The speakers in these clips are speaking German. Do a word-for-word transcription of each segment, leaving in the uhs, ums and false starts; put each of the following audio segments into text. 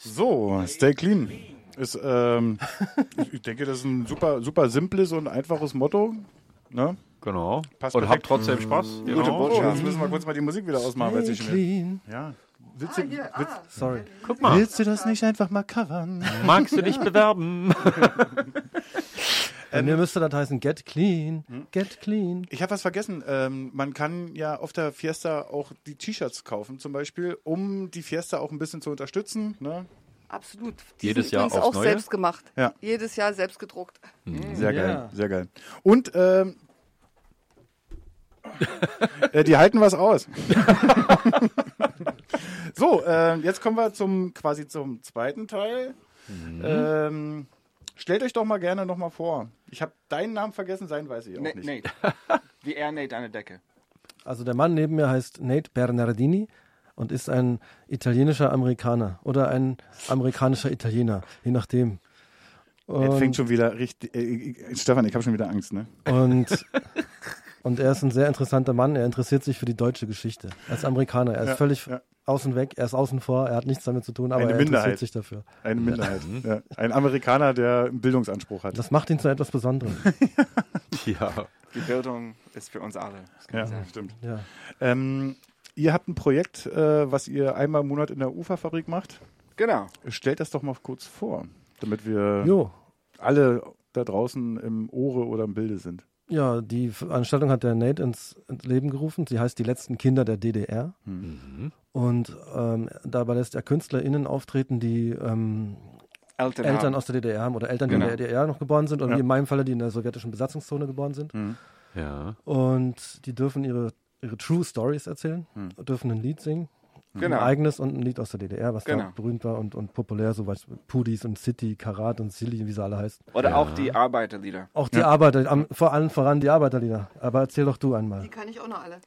So, Stay Clean ist, ähm, ich denke, das ist ein super, super simples und einfaches Motto. Ne? Genau. Passt und perfekt. habt trotzdem Spaß. Mhm. Genau. Gute Botschaft. Oh, jetzt müssen wir kurz mal die Musik wieder ausmachen. Weil Stay ich schon clean. wieder, ja. Willst Ah, du, hier, willst, ah. Sorry. Guck mal. willst du das nicht einfach mal covern? Magst du dich bewerben? Bei mir müsste das heißen Get Clean, Get Clean. Ich habe was vergessen. Ähm, man kann ja auf der Fiesta auch die T-Shirts kaufen, zum Beispiel, um die Fiesta auch ein bisschen zu unterstützen. Ne? Absolut. Die Jedes sind Jahr übrigens aufs auch Neue? selbst gemacht. Ja. Jedes Jahr selbst gedruckt. Sehr geil, Ja. sehr geil. Und ähm, äh, die halten was aus. So, äh, jetzt kommen wir zum quasi zum zweiten Teil. Mhm. Ähm, stellt euch doch mal gerne noch mal vor. Ich habe deinen Namen vergessen, seinen weiß ich auch Nate, nicht. Nate. Wie er Nate an der Decke. Also der Mann neben mir heißt Nate Bernardini und ist ein italienischer Amerikaner oder ein amerikanischer Italiener, je nachdem. Es Und, fängt schon wieder richtig. Äh, Stefan, ich habe schon wieder Angst, ne? und, und er ist ein sehr interessanter Mann. Er interessiert sich für die deutsche Geschichte. Er ist Amerikaner. Er ist Ja, völlig ja. außen weg. Er ist außen vor. Er hat nichts damit zu tun, aber Eine er Minderheit. interessiert sich dafür. Eine Minderheit. Ja. Ein Amerikaner, der einen Bildungsanspruch hat. Das macht ihn zu etwas Besonderem. Ja. Die Bildung ist für uns alle. Das kann Ja, ich sagen. stimmt. Ja. Ähm, ihr habt ein Projekt, äh, was ihr einmal im Monat in der Uferfabrik macht. Genau. Stellt das doch mal kurz vor, damit wir Jo. alle da draußen im Ohre oder im Bilde sind. Ja, die Veranstaltung hat der Nate ins, ins Leben gerufen. Sie heißt Die letzten Kinder der D D R. Mhm. Und ähm, dabei lässt er KünstlerInnen auftreten, die ähm, Eltern, Eltern haben. aus der D D R haben oder Eltern, die Genau. in der D D R noch geboren sind oder Ja. wie in meinem Falle, die in der sowjetischen Besatzungszone geboren sind. Mhm. Ja. Und die dürfen ihre, ihre True Stories erzählen, Mhm. dürfen ein Lied singen. Genau. Ein eigenes und ein Lied aus der D D R, was Genau. da berühmt war und, und populär, so was Pudis und City, Karat und Silly, wie sie alle heißen. Oder Ja. auch die Arbeiterlieder. Auch die Ja. Arbeiter, am, vor allem voran die Arbeiterlieder. Aber erzähl doch du einmal. Die kann ich auch noch alle.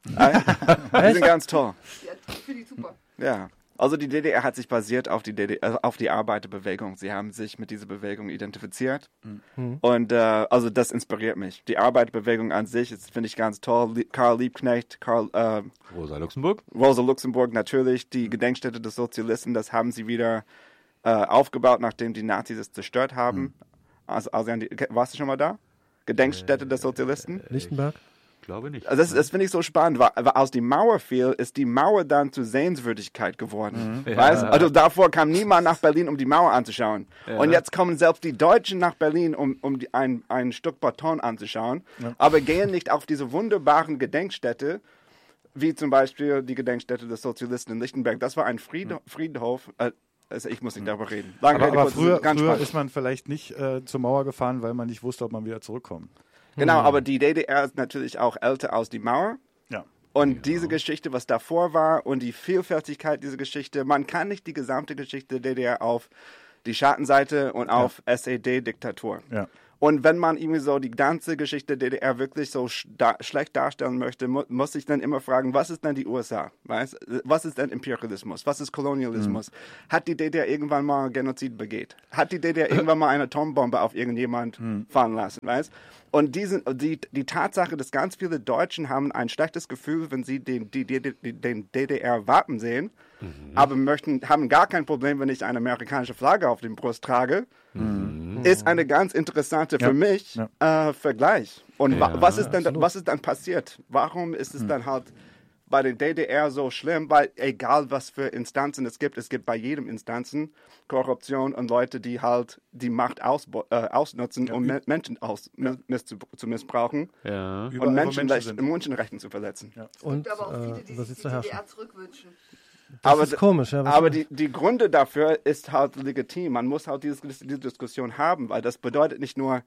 Die sind ganz toll. Die finde ich super. Ja. Also die D D R hat sich basiert auf die, D D R, also auf die Arbeiterbewegung. Sie haben sich mit dieser Bewegung identifiziert. Mhm. Und äh, also das inspiriert mich. Die Arbeiterbewegung an sich, das finde ich ganz toll. Lie- Karl Liebknecht, Karl, äh, Rosa Luxemburg. Rosa Luxemburg natürlich, die Gedenkstätte des Sozialisten, das haben sie wieder äh, aufgebaut, nachdem die Nazis es zerstört haben. Also, also an die, warst du schon mal da? Gedenkstätte des Sozialisten? Lichtenberg? Glaube nicht. Also das, das finde ich so spannend, weil, weil aus die Mauer fiel, ist die Mauer dann zur Sehenswürdigkeit geworden. Ja. Weißt? Also davor kam niemand nach Berlin, um die Mauer anzuschauen. Ja. Und jetzt kommen selbst die Deutschen nach Berlin, um, um die, ein, ein Stück Beton anzuschauen, aber gehen nicht auf diese wunderbaren Gedenkstätte, wie zum Beispiel die Gedenkstätte des Sozialisten in Lichtenberg. Das war ein Fried, Friedhof. Äh, also ich muss nicht darüber reden. Lange Aber, Rede, aber kurzer früher, Sinn, ganz früher spannend. ist man vielleicht nicht äh, zur Mauer gefahren, weil man nicht wusste, ob man wieder zurückkommt. Genau, aber die D D R ist natürlich auch älter als die Mauer. Ja. Und diese Geschichte, was davor war und die Vielfältigkeit dieser Geschichte, man kann nicht die gesamte Geschichte der D D R auf die Schattenseite und auf S E D-Diktatur. Ja. Und wenn man irgendwie so die ganze Geschichte der D D R wirklich so sch da schlecht darstellen möchte, mu muss ich dann immer fragen, was ist denn die U S A? Weißt? Was ist denn Imperialismus? Was ist Kolonialismus? Mhm. Hat die D D R irgendwann mal Genozid begeht? Hat die D D R irgendwann mal eine Atombombe auf irgendjemand mhm. fahren lassen? Weißt? Und diesen, die, die Tatsache, dass ganz viele Deutschen haben ein schlechtes Gefühl, wenn sie den, die, die, die, den D D R-Wappen sehen, mhm. aber möchten, haben gar kein Problem, wenn ich eine amerikanische Flagge auf dem Brust trage, mhm. ist eine ganz interessante Ja. für mich Ja. äh, Vergleich. Und Ja, wa was, ist denn, absolut. was ist dann passiert? Warum ist es dann halt bei der D D R so schlimm? Weil egal was für Instanzen es gibt, es gibt bei jedem Instanzen Korruption und Leute, die halt die Macht aus, äh, ausnutzen, um Me Menschen aus, miss miss zu, zu missbrauchen Ja. Überall, wo und Menschen Menschenrechte, sind. Menschenrechten zu verletzen. Ja. Und gibt aber auch viele, äh, die was sich ist die zu D D herrschen? R zurückwünschen. Das aber ist komisch, ja. was- aber die, die Gründe dafür ist halt legitim. Man muss halt diese, diese Diskussion haben, weil das bedeutet nicht nur,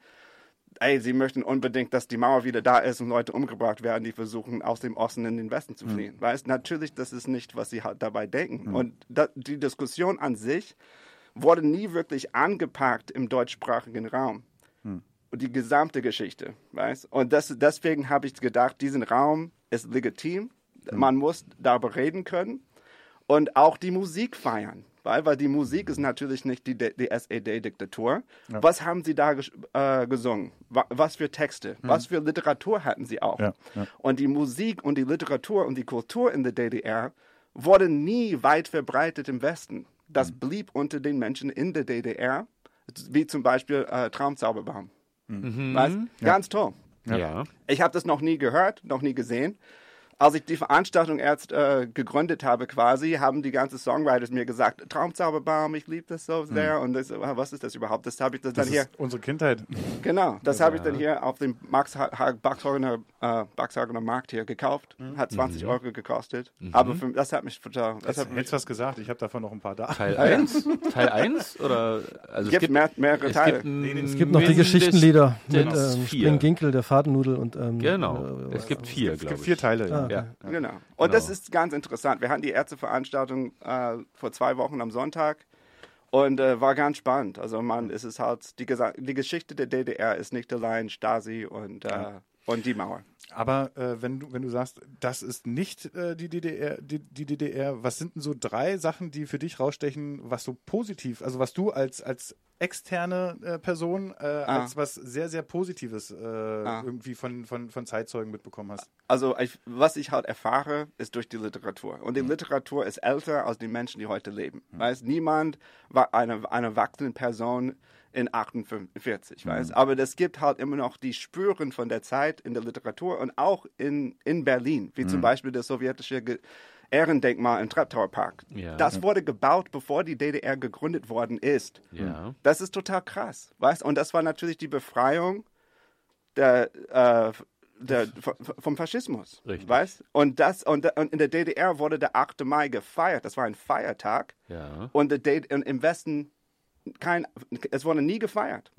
ey, sie möchten unbedingt, dass die Mauer wieder da ist und Leute umgebracht werden, die versuchen, aus dem Osten in den Westen zu fliehen. Mhm. Weißt, natürlich, das ist nicht, was sie halt dabei denken. Mhm. Und da, die Diskussion an sich wurde nie wirklich angepackt im deutschsprachigen Raum. Mhm. Und die gesamte Geschichte, weißt? Und das, deswegen habe ich gedacht, diesen Raum ist legitim. Mhm. Man muss darüber reden können und auch die Musik feiern. Weil, weil die Musik ist natürlich nicht die, die S E D-Diktatur. Ja. Was haben sie da äh, gesungen? Was für Texte? Mhm. Was für Literatur hatten sie auch? Ja, ja. Und die Musik und die Literatur und die Kultur in der D D R wurde nie weit verbreitet im Westen. das blieb unter den Menschen in der D D R, wie zum Beispiel äh, Traumzauberbaum. Mhm. Weißt? Ganz toll. Ja. ja. Ich habe das noch nie gehört, noch nie gesehen. Als ich die Veranstaltung erst äh, gegründet habe quasi, haben die ganzen Songwriters mir gesagt, Traumzauberbaum, ich liebe das so sehr. Mhm. Und das, was ist das überhaupt? Das habe ich das, das dann hier. Ist unsere Kindheit. Genau, das ja. habe ich dann hier auf dem Max Baxhagener äh, Baxhagener Markt hier gekauft. Mhm. Hat zwanzig mhm. Euro gekostet. Mhm. Aber für, das hat mich total... Das hat mich was gesagt, ich habe davon noch ein paar da. Teil eins? Teil eins? Oder, also es, es gibt mehr, mehrere es Teile. Gibt es gibt noch die Geschichtenlieder mit ähm, vier. Springginkel, der Fadennudel und... Ähm, genau, äh, es gibt vier, glaube ich. Es gibt vier Teile, ja. Ah, okay. ja. ja. Genau. Und genau. das ist ganz interessant. Wir hatten die Ärzteveranstaltung äh, vor zwei Wochen am Sonntag und äh, war ganz spannend. Also man, es ist halt, die, die Geschichte der D D R ist nicht allein Stasi und, äh, und die Mauer. Aber äh, wenn du wenn du sagst, das ist nicht äh, die D D R, die, die D D R, was sind denn so drei Sachen, die für dich rausstechen, was so positiv, also was du als als externe äh, Person äh, ah. als was sehr sehr Positives äh, ah. irgendwie von von von Zeitzeugen mitbekommen hast? Also ich, was ich halt erfahre, ist durch die Literatur. Und die mhm. Literatur ist älter als die Menschen, die heute leben. Mhm. Weißt, niemand war eine eine erwachsene Person in achtundvierzig, mhm. weißt. Aber es gibt halt immer noch die Spuren von der Zeit in der Literatur und auch in, in Berlin, wie mhm. zum Beispiel das sowjetische Ge- Ehrendenkmal im Treptower Park. Ja. Das wurde gebaut, bevor die D D R gegründet worden ist. Ja. Das ist total krass, weißt. Und das war natürlich die Befreiung der, äh, der, vom Faschismus, Richtig. Weißt? Und, das, und, und in der D D R wurde der achte Mai gefeiert. Das war ein Feiertag. Ja. Und, der D- und im Westen Kein, es wurde nie gefeiert.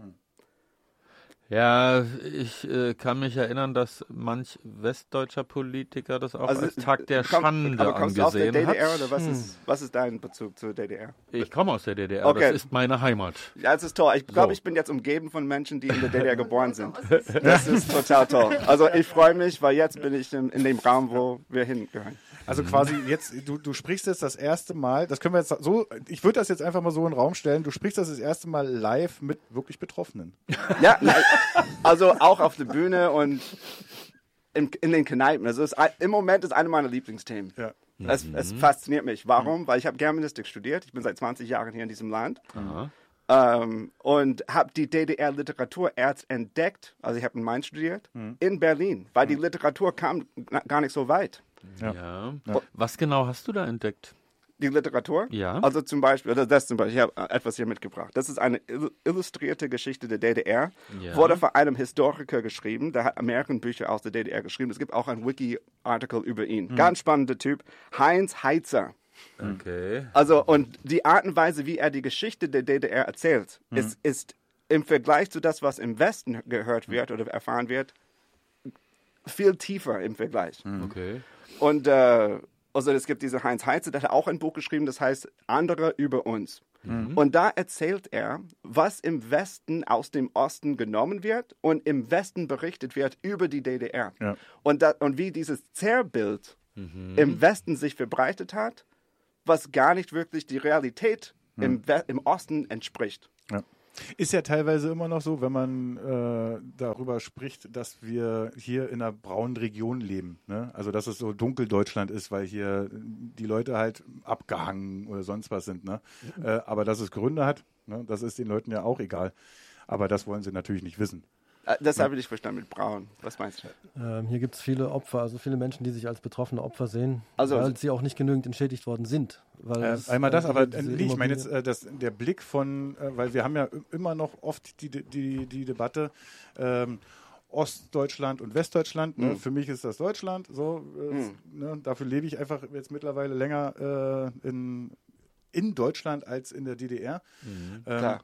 Ja, ich äh, kann mich erinnern, dass manch westdeutscher Politiker das auch also, als Tag der komm, Schande aber kommst du aus der angesehen D D R hat. oder was, Hm. ist, was ist dein Bezug zur D D R? Ich komme aus der D D R, Okay. das ist meine Heimat. Ja, das ist toll. Ich glaube, So. ich bin jetzt umgeben von Menschen, die in der D D R geboren sind. Das ist total toll. Also ich freue mich, weil jetzt bin ich in, in dem Raum, wo wir hingehören. Also quasi jetzt, du, du sprichst jetzt das erste Mal, das können wir jetzt so, ich würde das jetzt einfach mal so in den Raum stellen, du sprichst das das erste Mal live mit wirklich Betroffenen. Ja, also auch auf der Bühne und in, in den Kneipen. Also es, im Moment ist eine meiner Lieblingsthemen. Ja. Es, Mhm. es fasziniert mich. Warum? Weil ich habe Germanistik studiert. Ich bin seit zwanzig Jahren hier in diesem Land. Aha. Ähm, und habe die D D R-Literatur erst entdeckt, also ich habe in Mainz studiert, mhm. in Berlin, weil die Literatur kam na, gar nicht so weit. Ja. Ja. Ja. Was genau hast du da entdeckt? Die Literatur? Ja. Also zum Beispiel, also das zum Beispiel, ich habe etwas hier mitgebracht. Das ist eine illustrierte Geschichte der D D R. Ja. Wurde von einem Historiker geschrieben, der hat mehrere Bücher aus der D D R geschrieben. Es gibt auch einen Wiki-Artikel über ihn. Mhm. Ganz spannender Typ. Heinz Heitzer. Okay. Also, und die Art und Weise, wie er die Geschichte der D D R erzählt, mhm. ist, ist im Vergleich zu das, was im Westen gehört wird oder erfahren wird, viel tiefer im Vergleich. Mhm. Okay. Und äh, also es gibt diese Heinz Heitzer, der hat auch ein Buch geschrieben, das heißt Andere über uns. Mhm. Und da erzählt er, was im Westen aus dem Osten genommen wird und im Westen berichtet wird über die D D R. Ja. Und, da, und wie dieses Zerrbild mhm. im Westen sich verbreitet hat, was gar nicht wirklich die Realität mhm. im, We- im Osten entspricht. Ja. Ist ja teilweise immer noch so, wenn man äh, darüber spricht, dass wir hier in einer braunen Region leben. Ne? Also dass es so Dunkeldeutschland ist, weil hier die Leute halt abgehangen oder sonst was sind. Ne? Mhm. Äh, aber dass es Gründe hat, ne? Das ist den Leuten ja auch egal. Aber das wollen sie natürlich nicht wissen. Das habe ich nicht verstanden mit braun. Was meinst du? Ähm, hier gibt es viele Opfer, also viele Menschen, die sich als betroffene Opfer sehen, also, weil also, sie auch nicht genügend entschädigt worden sind. Weil äh, es, einmal das, äh, aber diese äh, ich meine jetzt Immobilie- äh, das, der Blick von, äh, weil wir haben ja immer noch oft die, die, die Debatte, ähm, Ostdeutschland und Westdeutschland. Ne? Mhm. Für mich ist das Deutschland. So, äh, Mhm. ne? Dafür lebe ich einfach jetzt mittlerweile länger äh, in, in Deutschland als in der D D R. Mhm. Ähm, Klar.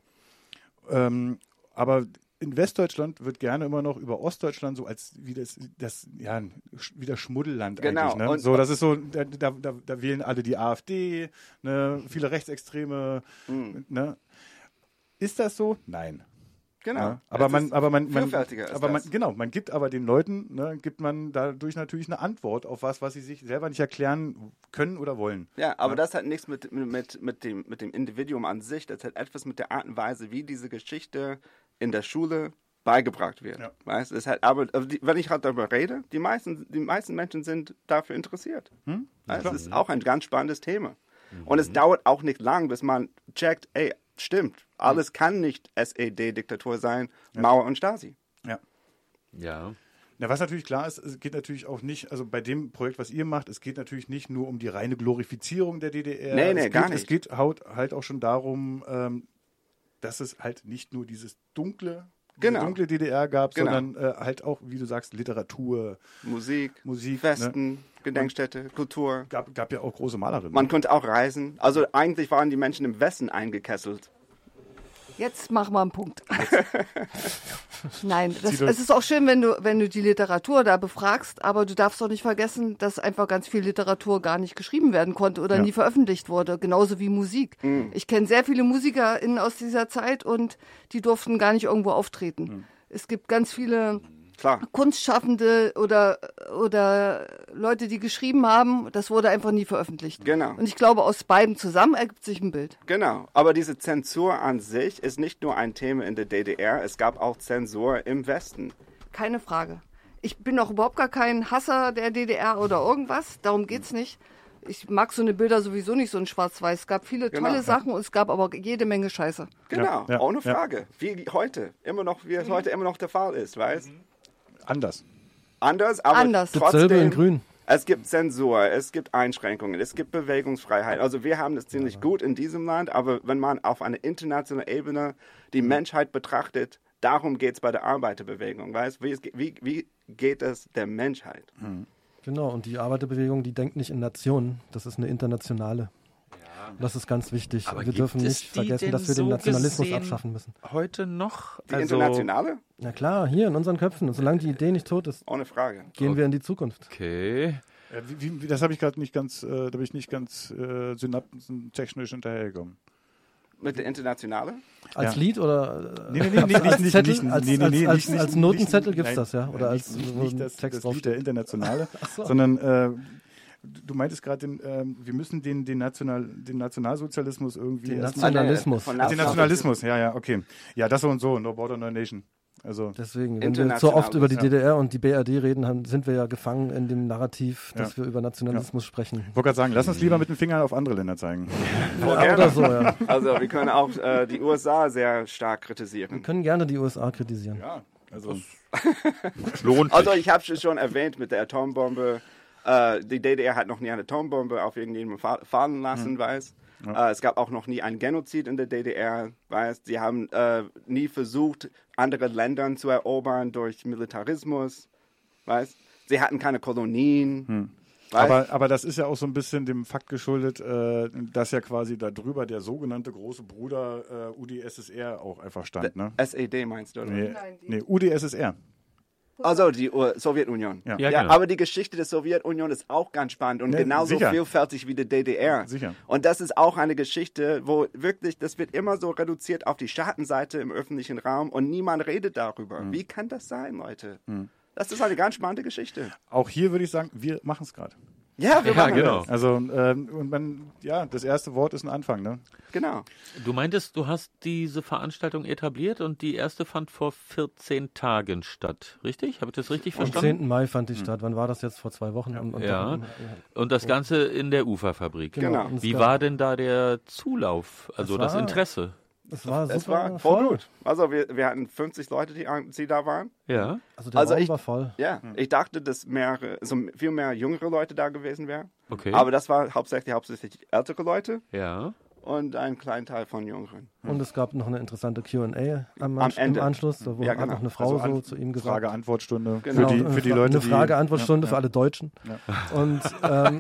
Ähm, aber in Westdeutschland wird gerne immer noch über Ostdeutschland so als wie das, das ja, wie das Schmuddelland Genau. eigentlich. Ne? Und- So, das ist so, da, da, da, da wählen alle die AfD, ne? Viele Rechtsextreme. Mhm. Ne? Ist das so? Nein. Genau. Ja, aber Es man, ist aber man, man, vielfältiger ist aber man, das. genau, man gibt aber den Leuten, ne, gibt man dadurch natürlich eine Antwort auf was, was sie sich selber nicht erklären können oder wollen. Ja, aber Ja. das hat nichts mit, mit, mit, dem, mit dem Individuum an sich, das hat etwas mit der Art und Weise, wie diese Geschichte in der Schule beigebracht wird. Ja. Weißt? Es hat, aber also die, wenn ich halt darüber rede, die meisten, die meisten Menschen sind dafür interessiert. Hm? Weißt? Klar. Es ist auch ein ganz spannendes Thema. Und es dauert auch nicht lang, bis man checkt, ey, stimmt, alles kann nicht S E D-Diktatur sein, Mauer und Stasi. Ja. Ja. Na, was natürlich klar ist, es geht natürlich auch nicht, also bei dem Projekt, was ihr macht, es geht natürlich nicht nur um die reine Glorifizierung der D D R. Nee, nee, es geht, gar nicht. Es geht halt, halt auch schon darum, ähm, dass es halt nicht nur dieses dunkle, diese Genau. dunkle D D R gab, Genau. sondern äh, halt auch, wie du sagst, Literatur, Musik, Musik. Festen, Ne? Gedenkstätte, Kultur. Gab, gab ja auch große Malerinnen. Man konnte auch reisen. Also eigentlich waren die Menschen im Westen eingekesselt. Jetzt mach mal einen Punkt. Nein, das, Zieh durch. es ist auch schön, wenn du, wenn du die Literatur da befragst, aber du darfst auch nicht vergessen, dass einfach ganz viel Literatur gar nicht geschrieben werden konnte oder Ja. nie veröffentlicht wurde, genauso wie Musik. Ich kenne sehr viele MusikerInnen aus dieser Zeit und die durften gar nicht irgendwo auftreten. Es gibt ganz viele Klar. Kunstschaffende oder, oder Leute, die geschrieben haben, das wurde einfach nie veröffentlicht. Genau. Und ich glaube, aus beiden zusammen ergibt sich ein Bild. Genau, aber diese Zensur an sich ist nicht nur ein Thema in der D D R, es gab auch Zensur im Westen. Keine Frage. Ich bin auch überhaupt gar kein Hasser der D D R oder irgendwas. Darum geht's nicht. Ich mag so eine Bilder sowieso nicht so in Schwarz-Weiß. Es gab viele Genau. tolle Sachen und es gab aber jede Menge Scheiße. Genau, Ja, ja, ohne ja. Frage. Wie heute, immer noch, wie es heute immer noch der Fall ist, weißt? Anders. Anders, aber Anders. Dasselbe in trotzdem, Grün. es gibt Zensur, es gibt Einschränkungen, es gibt Bewegungsfreiheit. Also wir haben das ziemlich gut in diesem Land, aber wenn man auf einer internationalen Ebene die Menschheit betrachtet, darum geht es bei der Arbeiterbewegung, weißt? Wie, es ge- wie, wie geht es der Menschheit? Genau, und die Arbeiterbewegung, die denkt nicht in Nationen, das ist eine internationale. Und das ist ganz wichtig. Aber wir gibt dürfen es nicht die vergessen, denn dass wir den so Nationalismus gesehen abschaffen müssen. Heute noch? Die Also- Internationale? Na klar, hier in unseren Köpfen. Und solange die Idee nicht tot ist, Ohne Frage. gehen wir in die Zukunft. Okay. Äh, wie, wie, das habe ich gerade nicht ganz, äh, da bin ich nicht ganz äh, synapsentechnisch hinterhergekommen. Mit der Internationale? Als Ja. Lied oder Nee, nee, nee, nicht, als nicht, Zettel, nicht, als, nee, nee, nee, als, nicht, nicht, als nicht, Notenzettel nicht, gibt's nein, das, ja? Oder nein, als nicht, wo nicht ein das, Text das Lied draufsteht. der Internationale, so. sondern äh, du meintest gerade, den, ähm, wir müssen den, den, National, den Nationalsozialismus irgendwie Den erstmal- Nationalismus. Von Ach, den Nationalismus, ja, ja, okay. Ja, das so und so, no border, no nation. Also, Deswegen, wenn wir so oft Internationales, über die ja. D D R und die B R D reden, haben, sind wir ja gefangen in dem Narrativ, dass Ja. wir über Nationalismus sprechen. ich wollte gerade sagen, lass uns lieber mit den Fingern auf andere Länder zeigen. Ja, oder so, ja. Also wir können auch äh, die U S A sehr stark Wir kritisieren. können gerne die U S A kritisieren. Ja, also, Lohnt Also sich. ich habe schon erwähnt mit der Atombombe. Äh, die D D R hat noch nie eine Atombombe auf irgendjemanden fa- fallen lassen, Hm. weiß. Äh, es gab auch noch nie einen Genozid in der D D R, weiß. Sie haben äh, nie versucht, andere Länder zu erobern durch Militarismus, weiß. Sie hatten keine Kolonien. Weiß? aber, aber das ist ja auch so ein bisschen dem Fakt geschuldet, äh, dass ja quasi da drüber der sogenannte große Bruder äh, U D S S R auch einfach stand, ne? S E D meinst du, oder? Nee, Nein, die- nee, U D S S R. Also die uh, Sowjetunion. Ja. Ja, Ja, genau. aber die Geschichte der Sowjetunion ist auch ganz spannend und Ne, genauso sicher. vielfältig wie die D D R. Sicher. Und das ist auch eine Geschichte, wo wirklich, das wird immer so reduziert auf die Schattenseite im öffentlichen Raum und niemand redet darüber. Hm. Wie kann das sein, Leute? Das ist eine ganz spannende Geschichte. Auch hier würde ich sagen, wir machen es gerade. Ja, wir Ja, machen genau. das. Also, ähm, und man, ja, das erste Wort ist ein Anfang, ne? Genau. Du meintest, du hast diese Veranstaltung etabliert und die erste fand vor vierzehn Tagen statt, richtig? Habe ich das richtig Am verstanden? zehnten Mai fand die statt. Wann war das jetzt? Vor zwei Wochen? Und, und Ja. Und das Ganze in der Uferfabrik. Genau. Und es Wie gab- war denn da der Zulauf, also Es das war- Interesse? Es war super Es war voll gut. Also wir, wir hatten fünfzig Leute, die, an- die da waren. Ja. Also der Also Raum ich- war voll. Ja, ich dachte, dass mehrere, so viel mehr jüngere Leute da gewesen wären. Okay. Aber das war hauptsächlich, hauptsächlich ältere Leute ja. und ein kleinen Teil von Jüngeren. Und es gab noch eine interessante Q and A am, Am Ansch- im Ende. Anschluss, wo Ja, hat genau. noch eine Frau Also an- so zu ihm gesagt. Frage-Antwort-Stunde Genau. für, die, eine für die Fra- Leute, eine Frage-Antwort-Stunde die, für alle Deutschen. Und, ähm,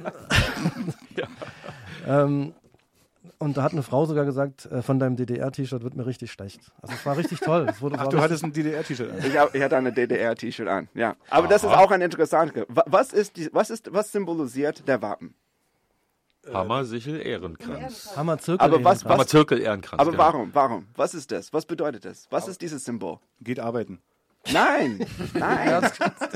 ähm, und da hat eine Frau sogar gesagt, äh, von deinem D D R-T-Shirt wird mir richtig schlecht. Also es war richtig toll. Es wurde, es Ach, war du richtig- hattest ein D D R-T-Shirt an. Ich, hab, ich hatte eine D D R-T-Shirt an, ja. Aber das ist auch ein interessantes. Wa- Was ist die, was ist, was symbolisiert der Wappen? Hammer, Sichel, Ehrenkranz. Hammer Zirkel. Aber was- Ehrenkranz. Hammer, Zirkel, Ehrenkranz. Aber genau. warum? Warum? Was ist das? Was bedeutet das? Was ist dieses Symbol? Geht arbeiten. Nein, nein.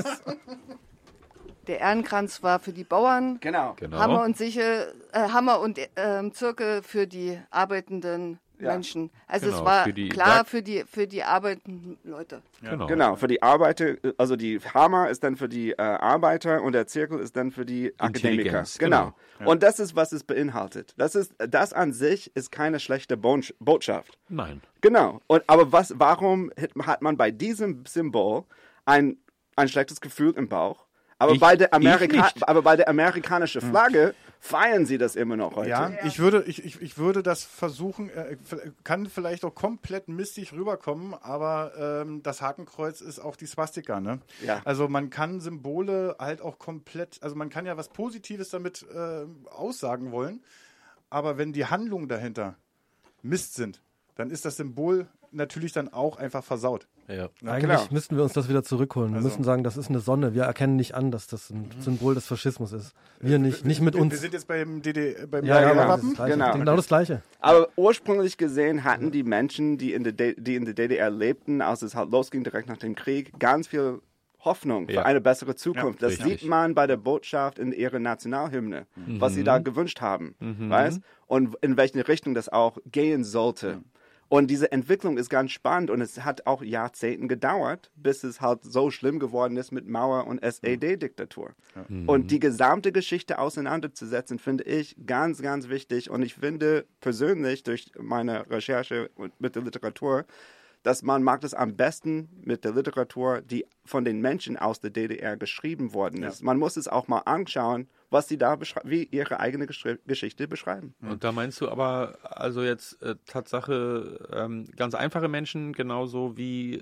Der Ehrenkranz war für die Bauern, Genau. Genau. Hammer und Sichel, äh, Hammer und ähm, Zirkel für die arbeitenden Menschen. Also Genau, es war für die klar Werk- für die für die arbeitenden Leute. Genau. Genau, für die Arbeiter, also die Hammer ist dann für die äh, Arbeiter und der Zirkel ist dann für die Akademiker. Intelligenz, Genau. genau. Und das ist, was es beinhaltet. Das ist, das an sich ist keine schlechte Bon- Botschaft. Nein. Genau. Und, aber was, warum hat man bei diesem Symbol ein, ein schlechtes Gefühl im Bauch? Aber, Ich- bei der ich Amerika nicht. aber bei der amerikanischen Flagge feiern sie das immer noch heute. Ja, ich würde, ich, ich, ich würde das versuchen, äh, kann vielleicht auch komplett mistig rüberkommen, aber ähm, das Hakenkreuz ist auch die Swastika, ne? Ja. Also man kann Symbole halt auch komplett, also man kann ja was Positives damit äh, aussagen wollen, aber wenn die Handlungen dahinter Mist sind, dann ist das Symbol natürlich dann auch einfach versaut. Ja. Eigentlich klar. müssten wir uns das wieder zurückholen. Wir Also- müssen sagen, das ist eine Sonne. Wir erkennen nicht an, dass das ein Symbol des Faschismus ist. Wir nicht, nicht mit Wir, uns. wir sind jetzt beim D D, beim ja, ja, genau. aber das, Wappen. ist das Gleiche. Genau. genau das Gleiche. Aber ursprünglich gesehen hatten die Menschen, die in der, D- die in der D D R lebten, als es halt losging direkt nach dem Krieg, ganz viel Hoffnung Ja. für eine bessere Zukunft. Ja, das richtig. sieht man bei der Botschaft in ihrer Nationalhymne, was sie da gewünscht haben, weißt? Und in welche Richtung das auch gehen sollte. Und diese Entwicklung ist ganz spannend und es hat auch Jahrzehnten gedauert, bis es halt so schlimm geworden ist mit Mauer- und S E D-Diktatur. Und die gesamte Geschichte auseinanderzusetzen, finde ich ganz, ganz wichtig. Und ich finde persönlich durch meine Recherche und mit der Literatur, dass man mag das am besten mit der Literatur, die von den Menschen aus der D D R geschrieben worden ist. Man muss es auch mal anschauen, was sie da beschreiben, wie ihre eigene Geschri- Geschichte beschreiben. Und da meinst du aber also jetzt äh, Tatsache ähm, ganz einfache Menschen genauso wie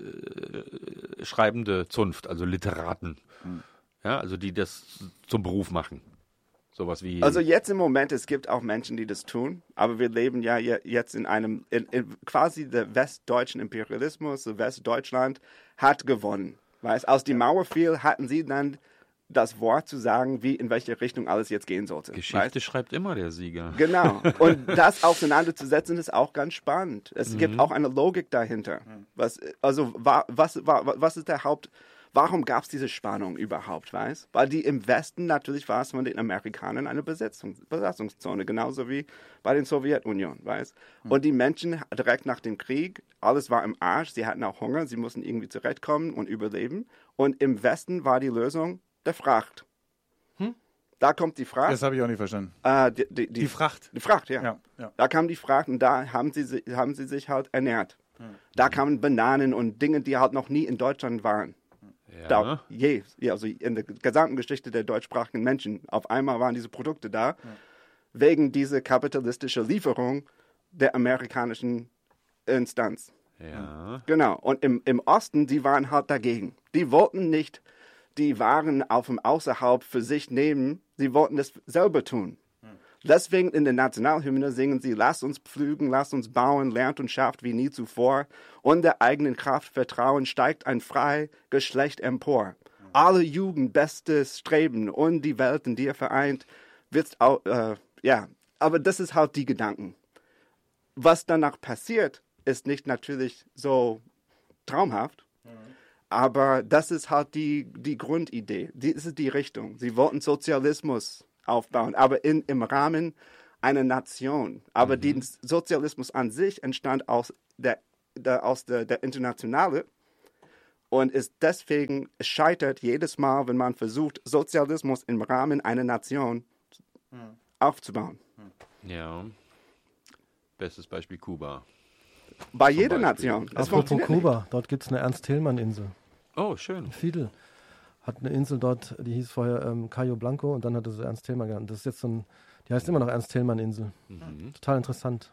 äh, schreibende Zunft, also Literaten. Ja, also die das zum Beruf machen. Sowas wie. Also jetzt im Moment, es gibt auch Menschen, die das tun, aber wir leben ja je- jetzt in einem, in, in quasi der westdeutschen Imperialismus, so Westdeutschland hat gewonnen. Weißt, aus die Mauer fiel, hatten sie dann das Wort zu sagen, wie in welche Richtung alles jetzt gehen sollte. Geschichte weißt? schreibt immer der Sieger. Genau. Und das auseinanderzusetzen ist auch ganz spannend. Es gibt auch eine Logik dahinter. Was, also wa, was, wa, was ist der Haupt... Warum gab es diese Spannung überhaupt, weißt? Weil die im Westen natürlich war es von den Amerikanern eine Besetzung, Besatzungszone, genauso wie bei den Sowjetunion, weißt? Und die Menschen direkt nach dem Krieg, alles war im Arsch, sie hatten auch Hunger, sie mussten irgendwie zurechtkommen und überleben. Und im Westen war die Lösung der Fracht. Hm? Da kommt die Fracht. Das habe ich auch nicht verstanden. Äh, die, die, Die Fracht. Die Fracht, ja. Ja, ja. Da kam die Fracht und da haben sie, si- haben sie sich halt ernährt. Da kamen Bananen und Dinge, die halt noch nie in Deutschland waren. Ja. Da, je, ja, also in der gesamten Geschichte der deutschsprachigen Menschen. Auf einmal waren diese Produkte da, wegen dieser kapitalistischen Lieferung der amerikanischen Instanz. Ja. Genau. Und im, im Osten, die waren halt dagegen. Die wollten nicht die Waren auf dem Außerhalb für sich nehmen, sie wollten das selber tun. Deswegen in der Nationalhymne singen sie, lasst uns pflügen, lasst uns bauen, lernt und schafft wie nie zuvor. Und der eigenen Kraft vertrauen, steigt ein frei Geschlecht empor. Alle Jugend bestes Streben und die Welt in dir vereint, wird's auch, äh, ja. Aber das ist halt die Gedanken. Was danach passiert, ist nicht natürlich so traumhaft, aber das ist halt die, die Grundidee. Das ist die Richtung. Sie wollten Sozialismus aufbauen, aber in, im Rahmen einer Nation. Aber mhm. der Sozialismus an sich entstand aus der, der, aus der, der Internationale und ist deswegen, es scheitert jedes Mal, wenn man versucht, Sozialismus im Rahmen einer Nation mhm. aufzubauen. Ja. Bestes Beispiel Kuba. Bei Zum jeder Beispiel. Nation. Das Apropos funktioniert Kuba, dort gibt es eine Ernst-Thälmann-Insel. Oh, schön. Fidel hat eine Insel dort, die hieß vorher ähm, Cayo Blanco und dann hat es Ernst Thälmann genannt. Das ist jetzt so ein, die heißt immer noch Ernst-Thälmann-Insel. Mhm. Total interessant.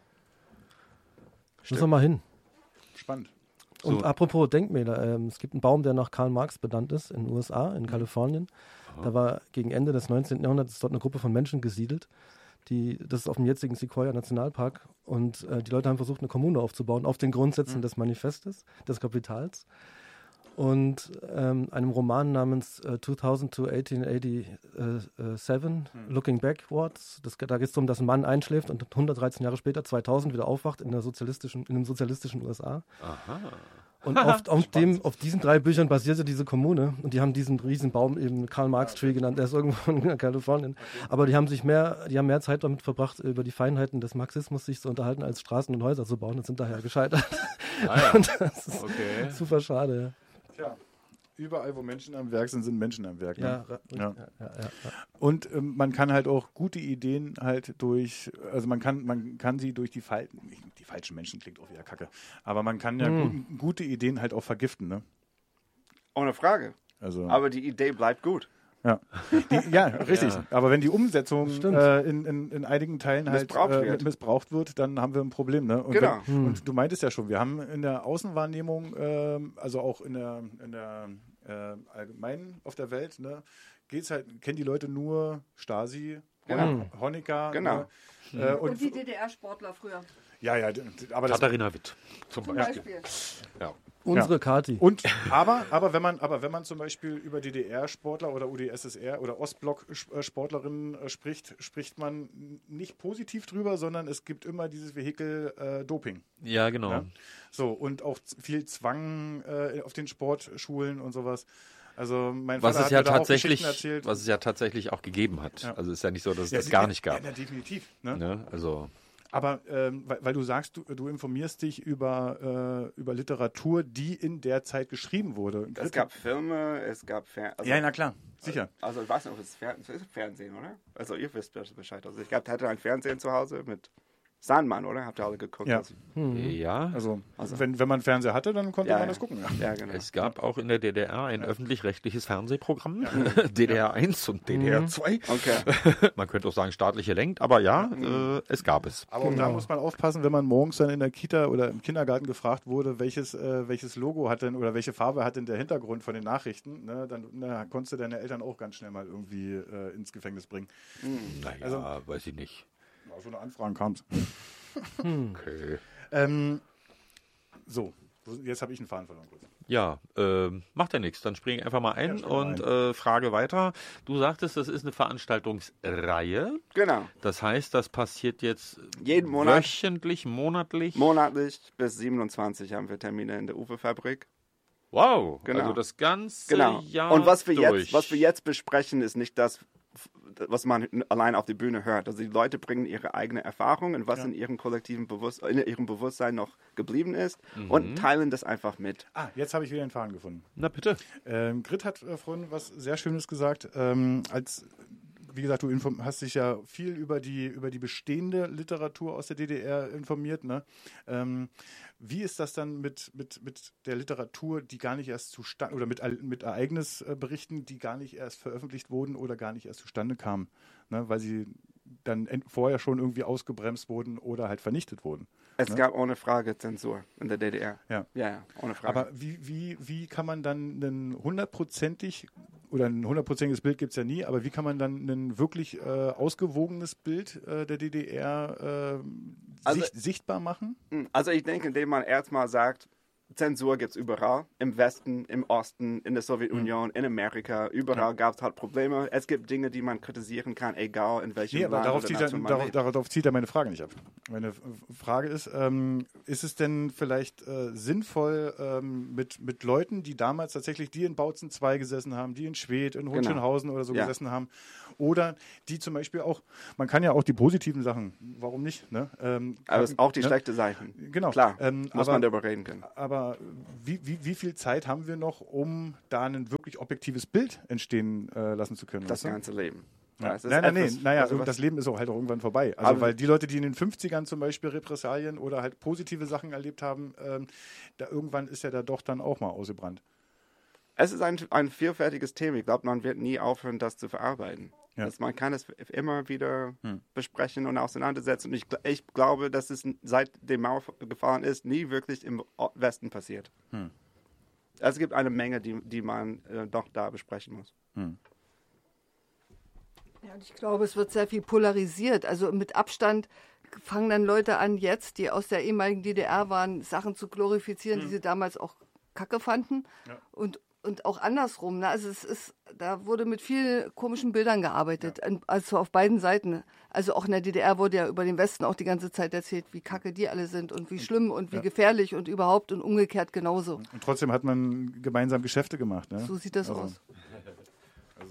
Müssen wir mal hin. Spannend. Und So. apropos Denkmäler, ähm, es gibt einen Baum, der nach Karl Marx benannt ist in den U S A, in Kalifornien. Da war gegen Ende des neunzehnten. Jahrhunderts ist dort eine Gruppe von Menschen gesiedelt. Die, das ist auf dem jetzigen Sequoia Nationalpark und äh, die Leute haben versucht, eine Kommune aufzubauen auf den Grundsätzen mhm. des Manifestes, des Kapitals. und ähm, einem Roman namens äh, zweitausend to achtzehnhundertsiebenundachtzig, hm. Looking Backwards. Das, da geht es darum, dass ein Mann einschläft und hundertdreizehn Jahre später, zweitausend, wieder aufwacht in, der sozialistischen, in einem sozialistischen U S A. Aha. Und auf, auf, dem, auf diesen drei Büchern basierte diese Kommune. Und die haben diesen riesen Baum eben Karl-Marx-Tree genannt. Der ist irgendwo in Kalifornien. Aber die haben sich mehr, die haben mehr Zeit damit verbracht, über die Feinheiten des Marxismus sich zu unterhalten, als Straßen und Häuser zu bauen und sind daher gescheitert. Ah, ja. Und das ist Okay. super schade. Ja. Tja, überall, wo Menschen am Werk sind, sind Menschen am Werk. Ne? Ja, ra- Ja. ja, ja, ja. Und ähm, man kann halt auch gute Ideen halt durch, also man kann, man kann sie durch die falschen, die falschen Menschen klingt auch wieder kacke, aber man kann ja Mm. gu- gute Ideen halt auch vergiften, ne? Ohne Frage. Also, Aber die Idee bleibt gut. ja. Die, ja, richtig. Ja. Aber wenn die Umsetzung Stimmt. äh, in, in, in einigen Teilen halt Missbraucht äh, wird. missbraucht wird, dann haben wir ein Problem, ne? Und, Genau. wenn, und du meintest ja schon, wir haben in der Außenwahrnehmung, ähm, also auch in der, in der äh, allgemein auf der Welt, ne, geht's halt, kennen die Leute nur Stasi, Genau. Honecker, Genau. ne, äh, Und und, die D D R-Sportler früher. ja, ja, d- aber das, Katharina Witt zum Zum Beispiel. Beispiel. Ja. Unsere Ja. Kati. und aber aber wenn man aber wenn man zum Beispiel über D D R-Sportler oder U D S S R oder Ostblock-Sportlerinnen äh, spricht, spricht man nicht positiv drüber, sondern es gibt immer dieses Vehikel äh, Doping. Ja, genau. Ja. So und auch z- viel Zwang äh, auf den Sportschulen und sowas. Also mein Was Vater es hat ja mir da auch tatsächlich, Geschichten erzählt. was es ja tatsächlich auch gegeben hat. Ja. Also es ist ja nicht so, dass es Ja, das die- gar nicht gab. Ja, ja, definitiv. Ne? Ne? Also Aber ähm, weil, weil du sagst, du, du informierst dich über, äh, über Literatur, die in der Zeit geschrieben wurde. Es gab Filme, es gab Fernsehen. Also, ja, na klar, sicher. Also ich weiß nicht, ob es Fer es ist Fernsehen, oder? Also ihr wisst Bescheid. Also ich hab, hatte ein Fernsehen zu Hause mit Sandmann, oder? Habt ihr alle geguckt? Ja. Also, ja, Also, Also- wenn, wenn man Fernseher hatte, dann konnte Ja, man ja. das gucken. Ja. ja, genau. es gab auch in der D D R ein öffentlich-rechtliches Fernsehprogramm, D D R eins und D D R zwei. Okay. Man könnte auch sagen staatlich gelenkt, aber ja, äh, es gab es. Aber auch da muss man aufpassen, wenn man morgens dann in der Kita oder im Kindergarten gefragt wurde, welches, äh, welches Logo hat denn oder welche Farbe hat denn der Hintergrund von den Nachrichten, ne, dann na, konntest du deine Eltern auch ganz schnell mal irgendwie äh, ins Gefängnis bringen. Naja, Also- weiß ich nicht. Ja, so eine Anfrage kam es. Okay. Ähm, so, jetzt habe ich einen Faden verloren. Kurz. Ja, ähm, macht ja nichts. Dann springe ich einfach mal ein Ja, spring mal und äh, frage weiter. Du sagtest, das ist eine Veranstaltungsreihe. Genau. Das heißt, das passiert jetzt Jeden Monat. wöchentlich, monatlich. Monatlich bis siebenundzwanzig haben wir Termine in der Uwe-Fabrik. Wow, Genau. also das ganze Genau. Jahr Und was wir, durch. jetzt, was wir jetzt besprechen, ist nicht das, was man allein auf der Bühne hört. Also die Leute bringen ihre eigene Erfahrung und was Ja. in ihrem kollektiven Bewusst in ihrem Bewusstsein noch geblieben ist Mhm. und teilen das einfach mit. Ah, jetzt habe ich wieder einen Faden gefunden. Na bitte. Ähm, Grit hat äh, vorhin was sehr Schönes gesagt. Ähm, als, wie gesagt, du inform- hast dich ja viel über die, über die bestehende Literatur aus der D D R informiert. Ne? Ähm, wie ist das dann mit, mit, mit der Literatur, die gar nicht erst zustande, oder mit, Al- mit Ereignisberichten, die gar nicht erst veröffentlicht wurden oder gar nicht erst zustande kamen, ne? Weil sie dann ent- vorher schon irgendwie ausgebremst wurden oder halt vernichtet wurden. Es Ne? gab ohne Frage Zensur in der D D R. Ja. Ja, ja, ohne Frage. Aber wie, wie, wie kann man dann ein hundertprozentig, oder ein hundertprozentiges Bild gibt es ja nie, aber wie kann man dann ein wirklich äh, ausgewogenes Bild äh, der D D R äh, Also- sicht, sichtbar machen? Also ich denke, indem man erstmal sagt, Zensur gibt es überall. Im Westen, im Osten, in der Sowjetunion, in Amerika. Überall Ja. gab es halt Probleme. Es gibt Dinge, die man kritisieren kann, egal in welchem Nee, aber Land darauf oder zieht, Nation ja, man darauf, lebt. darauf zieht ja meine Frage nicht ab. Meine F- Frage ist, ähm, ist es denn vielleicht äh, sinnvoll ähm, mit, mit Leuten, die damals tatsächlich, die in Bautzen zwei gesessen haben, die in Schwedt, in Hohenschönhausen oder so Ja. gesessen haben, oder die zum Beispiel auch, man kann ja auch die positiven Sachen, warum nicht? Ne? Ähm, Aber es ist auch die ne? schlechte Seite. Genau. Klar, Ähm, muss aber- man darüber reden können. Aber wie, wie, wie viel Zeit haben wir noch, um da ein wirklich objektives Bild entstehen äh, lassen zu können? Das weißt du? ganze Leben. Ja. Ja, es ist Nein, nein, nein. etwas- Naja, also was- das Leben ist auch halt auch irgendwann vorbei. Also, Aber- weil die Leute, die in den fünfzigern zum Beispiel Repressalien oder halt positive Sachen erlebt haben, ähm, da irgendwann ist ja da doch dann auch mal ausgebrannt. Es ist ein, ein vielfältiges Thema. Ich glaube, man wird nie aufhören, das zu verarbeiten. Ja. Das, man kann es immer wieder Hm. besprechen und auseinandersetzen. Und ich, gl- ich glaube, dass es seit dem Mauer gefallen ist, nie wirklich im O- Westen passiert. Hm. Es gibt eine Menge, die, die man äh, doch da besprechen muss. Hm. Ja, und ich glaube, es wird sehr viel polarisiert. Also mit Abstand fangen dann Leute an, jetzt, die aus der ehemaligen D D R waren, Sachen zu glorifizieren, die sie damals auch Kacke fanden. Ja. Und, und auch andersrum. Ne? Also es ist, da wurde mit vielen komischen Bildern gearbeitet, ja. Also auf beiden Seiten. Also auch in der D D R wurde ja über den Westen auch die ganze Zeit erzählt, wie kacke die alle sind und wie schlimm und wie ja. gefährlich und überhaupt und umgekehrt genauso. Und trotzdem hat man gemeinsam Geschäfte gemacht. Ne? So sieht das also, aus. Also.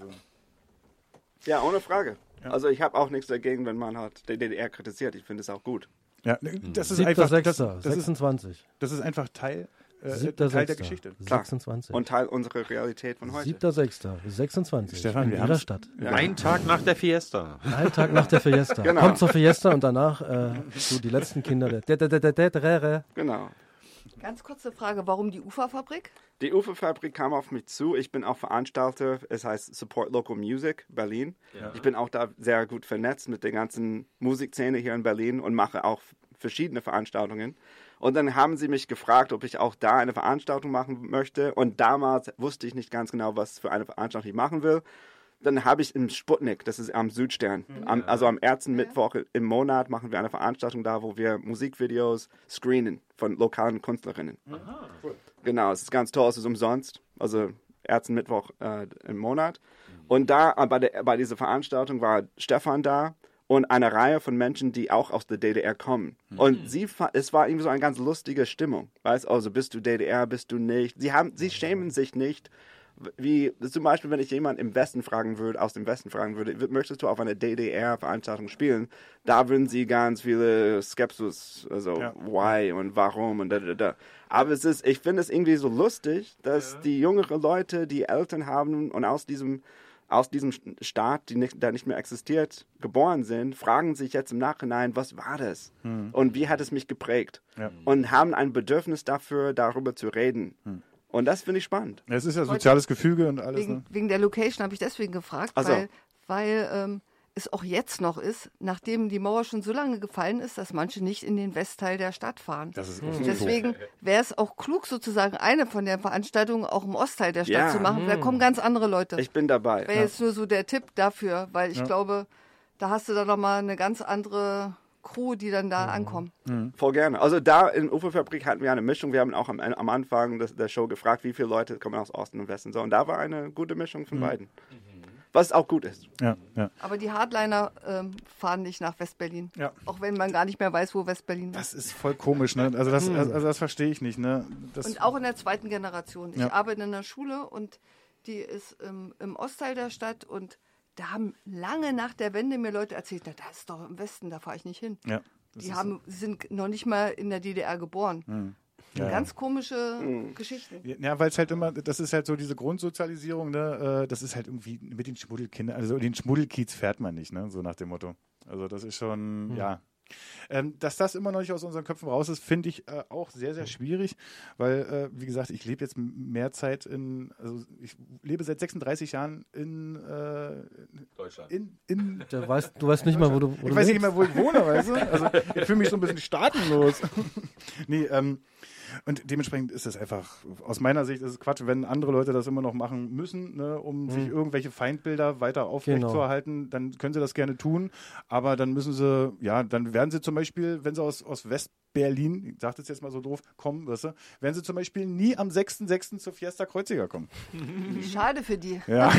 Ja, ohne Frage. Ja. Also ich habe auch nichts dagegen, wenn man halt die D D R kritisiert. Ich finde es auch gut. Ja, das ist einfach das, das sechsundzwanzig. Ist, das ist einfach Teil, äh, siebter Teil der Geschichte. Klar. sechsundzwanzig. Und Teil unserer Realität von heute. siebter sechster sechsundzwanzig. Stefan, in jeder Stadt. Ja. Ein Tag nach der Fiesta. Ein Tag nach der Fiesta. Genau. Kommt zur Fiesta und danach äh, so die letzten Kinder. Der, der, der, der, der, der, der. Genau. Ganz kurze Frage, warum die Uferfabrik? Die Uferfabrik kam auf mich zu. Ich bin auch Veranstalter, es heißt Support Local Music Berlin. Ja. Ich bin auch da sehr gut vernetzt mit der ganzen Musikszene hier in Berlin und mache auch verschiedene Veranstaltungen. Und dann haben sie mich gefragt, ob ich auch da eine Veranstaltung machen möchte. Und damals wusste ich nicht ganz genau, was für eine Veranstaltung ich machen will. Dann habe ich im Sputnik, das ist am Südstern, am, also am ersten Mittwoch im Monat machen wir eine Veranstaltung da, wo wir Musikvideos screenen von lokalen Künstlerinnen. Aha. Cool. Genau, es ist ganz toll, es ist umsonst, also ersten Mittwoch äh, im Monat. Und da bei, der, bei dieser Veranstaltung war Stefan da und eine Reihe von Menschen, die auch aus der D D R kommen. Mhm. Und sie, es war irgendwie so eine ganz lustige Stimmung. Weißt, also bist du D D R, bist du nicht. Sie, haben, sie schämen sich nicht. Wie zum Beispiel, wenn ich jemanden im Westen fragen würde, aus dem Westen fragen würde, möchtest du auf einer D D R-Veranstaltung spielen? Da würden sie ganz viele Skepsis, also ja. why und warum und da, da, da. Aber es ist, ich finde es irgendwie so lustig, dass ja. die jüngeren Leute, die Eltern haben und aus diesem, aus diesem Staat, die nicht, der nicht mehr existiert, geboren sind, fragen sich jetzt im Nachhinein, was war das? Hm. Und wie hat es mich geprägt? Ja. Und haben ein Bedürfnis dafür, darüber zu reden. Hm. Und das finde ich spannend. Ja, es ist ja soziales Gefüge und alles. Wegen, ne? wegen der Location habe ich deswegen gefragt, also. weil, weil ähm, es auch jetzt noch ist, nachdem die Mauer schon so lange gefallen ist, dass manche nicht in den Westteil der Stadt fahren. Das ist mhm. Deswegen wäre es auch klug, sozusagen eine von den Veranstaltungen auch im Ostteil der Stadt ja. zu machen. Mhm. Da kommen ganz andere Leute. Ich bin dabei. Wäre ja. jetzt nur so der Tipp dafür, weil ich ja. glaube, da hast du dann nochmal eine ganz andere Crew, die dann da mhm. ankommen. Mhm. Voll gerne. Also da in Uferfabrik hatten wir eine Mischung. Wir haben auch am, am Anfang des, der Show gefragt, wie viele Leute kommen aus Osten und Westen. So, und da war eine gute Mischung von mhm. beiden. Mhm. Was auch gut ist. Ja, ja. Aber die Hardliner ähm, fahren nicht nach Westberlin. Ja. Auch wenn man gar nicht mehr weiß, wo Westberlin ist. Das ist voll komisch, ne? Also das, also das verstehe ich nicht, ne? Das und auch in der zweiten Generation. Ich ja. arbeite in einer Schule und die ist ähm, im Ostteil der Stadt und da haben lange nach der Wende mir Leute erzählt, na, das ist doch im Westen, da fahre ich nicht hin. Ja, die haben, so. sind noch nicht mal in der D D R geboren. Mhm. Ja, ganz komische mhm. Geschichten. Ja, weil es halt immer, das ist halt so diese Grundsozialisierung, ne? Das ist halt irgendwie mit den Schmuddelkindern, also den Schmuddelkiez fährt man nicht, ne? So nach dem Motto. Also das ist schon, mhm. ja. Ähm, dass das immer noch nicht aus unseren Köpfen raus ist, finde ich äh, auch sehr, sehr schwierig, weil, äh, wie gesagt, ich lebe jetzt mehr Zeit in, also ich lebe seit sechsunddreißig Jahren in äh, Deutschland. In, in du, weißt, du weißt nicht mal, wo du, wo Ich du weiß lebst. nicht mehr, wo ich wohne, weißt du? Also ich fühle mich so ein bisschen staatenlos. nee, ähm, und dementsprechend ist es einfach, aus meiner Sicht ist es Quatsch, wenn andere Leute das immer noch machen müssen, ne, um mhm. sich irgendwelche Feindbilder weiter aufrechtzuerhalten, genau. dann können sie das gerne tun, aber dann müssen sie, ja, dann werden sie zum Beispiel, wenn sie aus, aus West-Berlin, ich sage das jetzt mal so doof, kommen, weißt du, werden sie zum Beispiel nie am sechsten sechsten zur Fiesta Kreuziger kommen. Schade für die. Ja.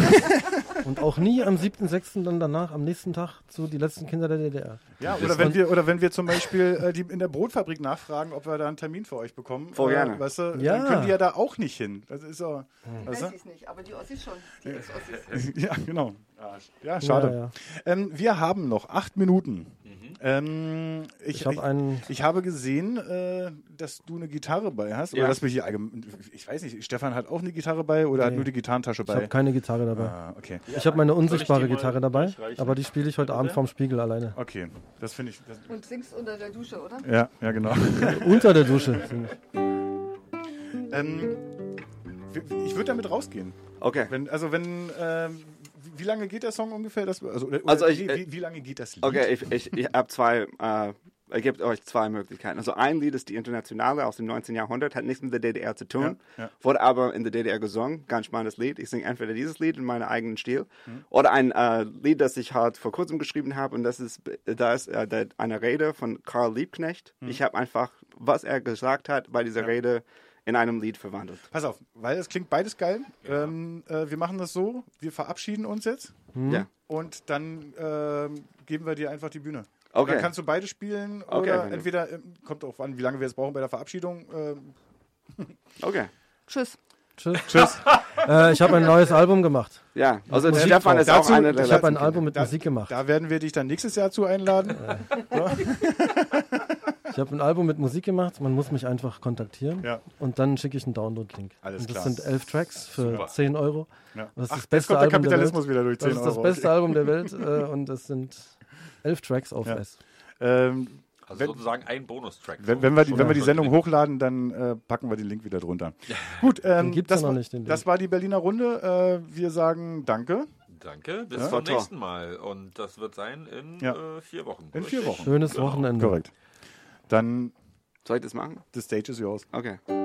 Und auch nie am siebten sechsten dann danach, am nächsten Tag, zu die letzten Kinder der D D R. Ja, oder wenn wir, oder wenn wir zum Beispiel äh, die in der Brotfabrik nachfragen, ob wir da einen Termin für euch bekommen. Voll gerne. Äh, weißt du, ja. dann können die ja da auch nicht hin. Das ist so. Die Wessis nicht, aber die Ossis schon. Die Ossis. Ja, genau. Ja, schade. Ja, ja. Ähm, wir haben noch acht Minuten. Mhm. Ähm, ich, ich, hab einen ich, ich habe gesehen, äh, dass du eine Gitarre bei hast. Ja. Oder dass wir hier allgemein, ich weiß nicht, Stefan hat auch eine Gitarre bei oder nee. hat nur die Gitarrentasche bei? Ich habe keine Gitarre dabei. Ah, okay. Ich habe meine unsichtbare Gitarre dabei, aber die spiele ich heute Abend vorm Spiegel alleine. Okay, das finde ich. Das Und singst unter der Dusche, oder? Ja, ja, genau. Unter der Dusche. ähm, ich würde damit rausgehen. Okay. Wenn, also wenn, ähm, wie lange geht der Song ungefähr? Das, also oder, also ich, wie, wie, wie lange geht das Lied? Okay, ich, ich, ich habe zwei, äh, ich gebe euch zwei Möglichkeiten. Also ein Lied ist die Internationale aus dem neunzehnten Jahrhundert, hat nichts mit der D D R zu tun, ja, ja. wurde aber in der D D R gesungen, ganz spannendes Lied. Ich singe entweder dieses Lied in meinem eigenen Stil mhm. oder ein äh, Lied, das ich halt vor kurzem geschrieben habe und das ist, da ist äh, eine Rede von Karl Liebknecht. Mhm. Ich habe einfach, was er gesagt hat bei dieser ja. Rede in einem Lied verwandelt. Pass auf, weil es klingt beides geil. Ja. Ähm, äh, wir machen das so, wir verabschieden uns jetzt Mhm. Ja. und dann ähm, geben wir dir einfach die Bühne. Okay. Dann kannst du beide spielen Okay, oder wenn du- entweder, ähm, kommt auch an, wie lange wir jetzt brauchen bei der Verabschiedung. Ähm, Okay. Tschüss. Tschüss. Tschüss. äh, ich habe ein neues Album gemacht. Ja, also Musik Stefan drauf. ist auch Dazu- einer der Ich habe ein letzten Album mit da, Musik gemacht. Da werden wir dich dann nächstes Jahr zu einladen. Ich habe ein Album mit Musik gemacht. Man muss mich einfach kontaktieren. Ja. Und dann schicke ich einen Download-Link. Alles und das klar. sind elf Tracks für Super. zehn Euro. Ja. Das ist Ach, das jetzt beste kommt der Album der Welt. Kapitalismus wieder durch Das zehn ist Euro. das beste Album der Welt äh, und das sind elf Tracks auf Ja. S. Ähm, Also wenn, sozusagen ein Bonustrack. wenn, wenn, wir die, wenn wir die Sendung hochladen, dann äh, packen wir den Link wieder drunter. Gut, ähm, Den gibt's das, ja noch war, nicht, den Link. das war die Berliner Runde. Äh, wir sagen Danke. Danke, bis Ja. zum Toll. nächsten Mal. Und das wird sein in Ja. äh, vier Wochen. In vier Wochen. Schönes Genau. Wochenende. Korrekt. Dann, Soll ich das machen? the stage is yours. Okay.